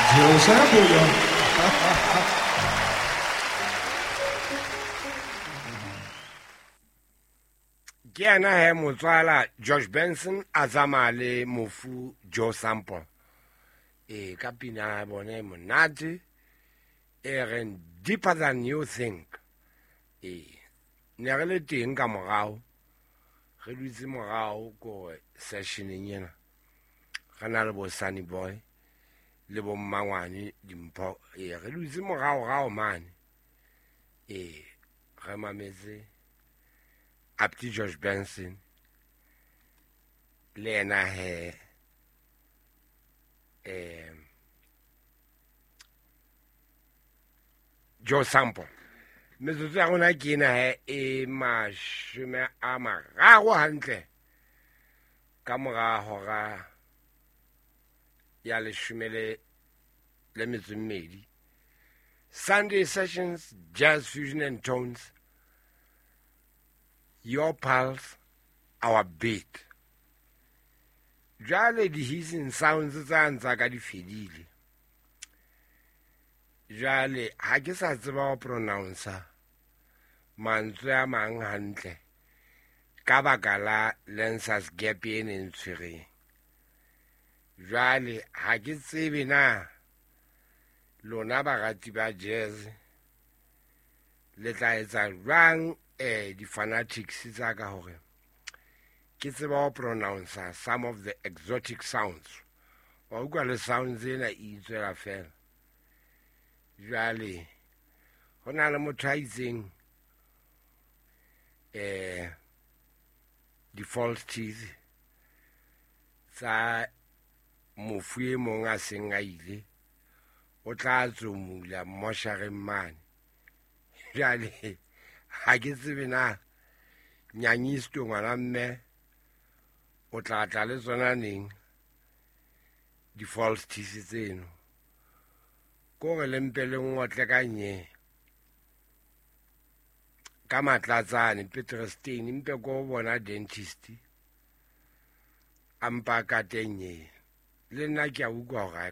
Joe Sample. Ke yana he motswala George Benson a tsamaya le mofu Joe Sample ka pina bone monate reng Deeper Than You Think ne re le teng ka morao re dutse morao ko sessioneng ena ga na le bo Sunny Boy le bo Mmangwane Dimpho re dutse morao mane re mametse Abdi George Benson le ena he Joe Sample metsotso ya rona ke ena he mashome a mararo hantle ka mora hora ya leshome le metso e mmedi. Sunday Sessions, Jazz Fusion and Tones, your pulse, our beat. Jale di hissing sounds tsa ntsa ka di fedile. Jale ha ke sa tseba ho pronouncer mantswe a mang hantle ka baka la Lancers Gap e ntshwereng. Jale ha ke tsebe na lona barati ba jazz le tla etsa jwang di fanatics tsa ka hore ke tseba ho pronouncer some of the exotic sounds wa utlwa le sounds ena e tswela fela. Jwale ho na le motho a itseng di false teeth tsa mofu e mong a seng a ile o tla tsomula moshareng mane. Jwale ha ke tsebe na nyanyisto ngwana mme o tla tla le tsona neng di false teeth tseno ko re lempe le ngotle ka nye ka matlatsane Petrestein mpe ko bona dentist ampa ka tenye le nna ke a utlwa hore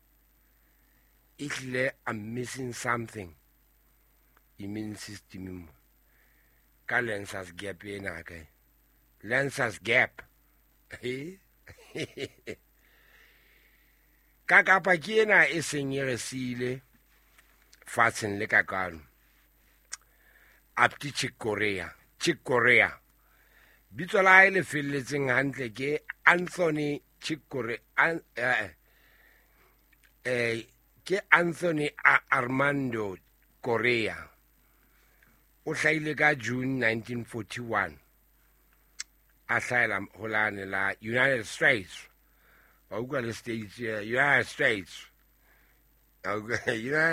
I'm missing something immune system ka Lancers Gap ena ka Lancers Gap ka kapa ke ena e seng e resile fatsheng le kakano Abdi Chick Corea bitso la hae le felletseng hantle ke Anthony Chick Corea ke Anthony Armando Correa o hlahile ka June 1941 a hlahela holane la United States wa utlwa le States United States United